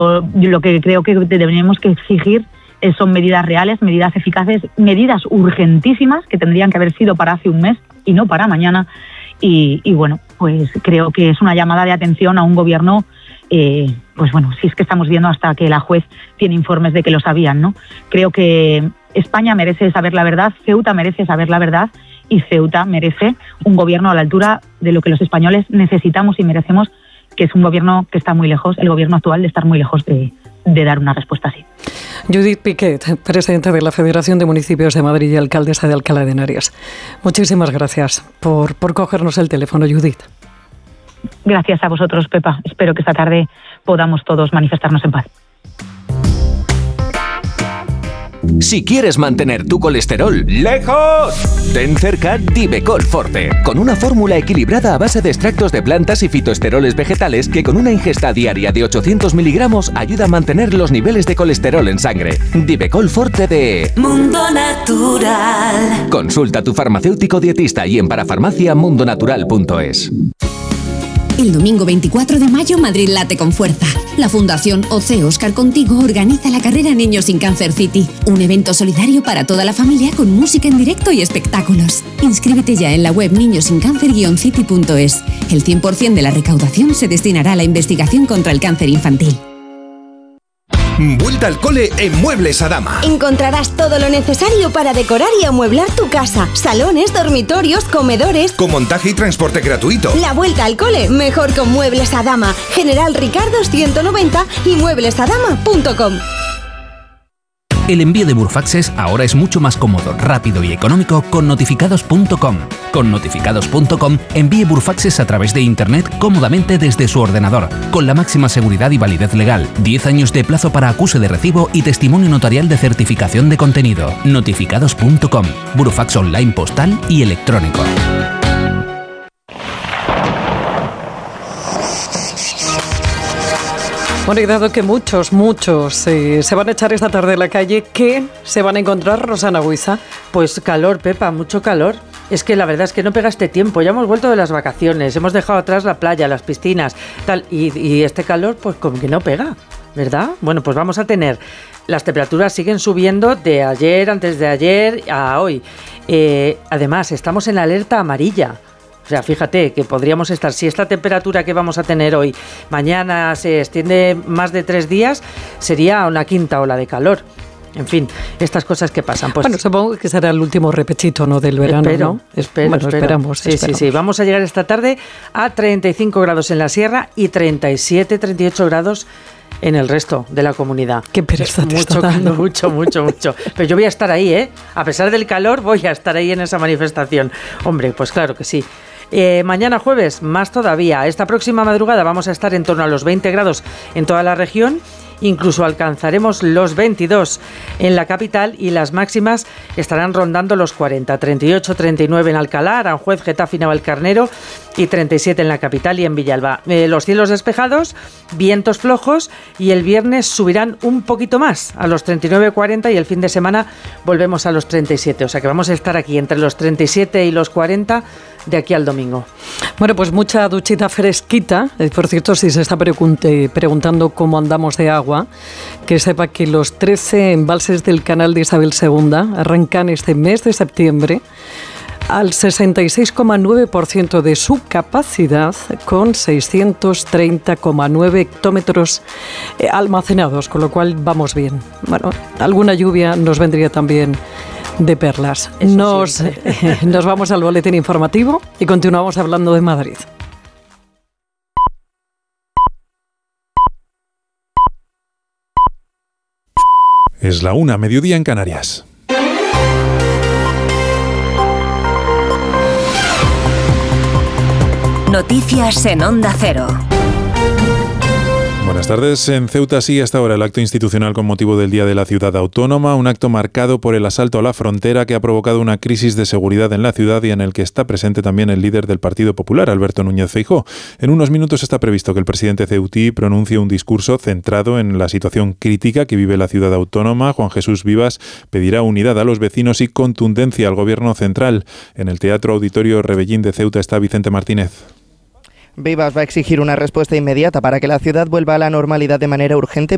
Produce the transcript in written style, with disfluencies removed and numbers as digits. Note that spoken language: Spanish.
lo que creo que tenemos que exigir son medidas reales, medidas eficaces, medidas urgentísimas que tendrían que haber sido para hace un mes y no para mañana. Y bueno, pues creo que es una llamada de atención a un gobierno, pues bueno, si es que estamos viendo hasta que la juez tiene informes de que lo sabían, ¿no? Creo que España merece saber la verdad, Ceuta merece saber la verdad y Ceuta merece un gobierno a la altura de lo que los españoles necesitamos y merecemos, que es un gobierno que está muy lejos, el gobierno actual de estar muy lejos de dar una respuesta así. Judith Piquet, presidenta de la Federación de Municipios de Madrid y alcaldesa de Alcalá de Henares. Muchísimas gracias por cogernos el teléfono, Judith. Gracias a vosotros, Pepa. Espero que esta tarde podamos todos manifestarnos en paz. Si quieres mantener tu colesterol lejos, ten cerca Divecol Forte, con una fórmula equilibrada a base de extractos de plantas y fitoesteroles vegetales que con una ingesta diaria de 800 miligramos ayuda a mantener los niveles de colesterol en sangre. Divecol Forte de Mundo Natural. Consulta a tu farmacéutico dietista y en parafarmaciamundonatural.es. El domingo 24 de mayo, Madrid late con fuerza. La Fundación OC Óscar Contigo organiza la carrera Niños sin Cáncer City, un evento solidario para toda la familia con música en directo y espectáculos. Inscríbete ya en la web niñosincáncer-city.es. El 100% de la recaudación se destinará a la investigación contra el cáncer infantil. Vuelta al cole en Muebles Adama. Encontrarás todo lo necesario para decorar y amueblar tu casa. Salones, dormitorios, comedores. Con montaje y transporte gratuito. La vuelta al cole mejor con Muebles Adama. General Ricardo 190 y mueblesadama.com. El envío de Burfaxes ahora es mucho más cómodo, rápido y económico con notificados.com. Con notificados.com envíe Burfaxes a través de internet cómodamente desde su ordenador, con la máxima seguridad y validez legal, 10 años de plazo para acuse de recibo y testimonio notarial de certificación de contenido. Notificados.com, Burfax online postal y electrónico. Bueno, y dado que muchos se van a echar esta tarde a la calle, ¿qué se van a encontrar, Rosana Buiza? Pues calor, Pepa, mucho calor. Es que la verdad es que no pega este tiempo. Ya hemos vuelto de las vacaciones, hemos dejado atrás la playa, las piscinas, tal, y este calor pues como que no pega, ¿verdad? Bueno, pues vamos a tener, las temperaturas siguen subiendo de ayer, antes de ayer, a hoy. Además, estamos en alerta amarilla. O sea, fíjate que podríamos estar, si esta temperatura que vamos a tener hoy, mañana se extiende más de 3 días, sería una quinta ola de calor. En fin, estas cosas que pasan. Pues, bueno, supongo que será el último repechito, ¿no?, del verano, ¿no? Esperamos. Sí. Vamos a llegar esta tarde a 35 grados en la sierra y 37, 38 grados en el resto de la comunidad. Qué pereza te está dando. Mucho. Pero yo voy a estar ahí, ¿eh? A pesar del calor, voy a estar ahí en esa manifestación. Hombre, pues claro que sí. Mañana jueves, más todavía. Esta próxima madrugada vamos a estar en torno a los 20 grados en toda la región. Incluso alcanzaremos los 22 en la capital y las máximas estarán rondando los 40, 38, 39 en Alcalá, Aranjuez, Getafe y Navalcarnero y 37 en la capital y en Villalba. Los cielos despejados, vientos flojos y el viernes subirán un poquito más a los 39, 40 y el fin de semana volvemos a los 37. O sea que vamos a estar aquí entre los 37 y los 40 de aquí al domingo. Bueno, pues mucha duchita fresquita. Por cierto, si se está preguntando cómo andamos de agua, que sepa que los 13 embalses del canal de Isabel II arrancan este mes de septiembre al 66,9% de su capacidad, con 630,9 hectómetros almacenados, con lo cual vamos bien. Bueno, alguna lluvia nos vendría también de perlas. Nos vamos al boletín informativo y continuamos hablando de Madrid. Es la 1:00, mediodía en Canarias. Noticias en Onda Cero. Buenas tardes. En Ceuta sigue hasta ahora el acto institucional con motivo del Día de la Ciudad Autónoma, un acto marcado por el asalto a la frontera que ha provocado una crisis de seguridad en la ciudad y en el que está presente también el líder del Partido Popular, Alberto Núñez Feijóo. En unos minutos está previsto que el presidente ceutí pronuncie un discurso centrado en la situación crítica que vive la ciudad autónoma. Juan Jesús Vivas pedirá unidad a los vecinos y contundencia al gobierno central. En el Teatro Auditorio Rebellín de Ceuta está Vicente Martínez. Vivas va a exigir una respuesta inmediata para que la ciudad vuelva a la normalidad de manera urgente,